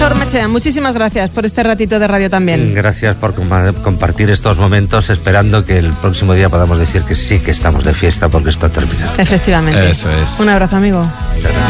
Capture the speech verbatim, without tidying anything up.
Víctor Mechea, muchísimas gracias por este ratito de radio también. Gracias por compartir estos momentos, esperando que el próximo día podamos decir que sí que estamos de fiesta porque esto ha terminado. Efectivamente. Eso es. Un abrazo, amigo.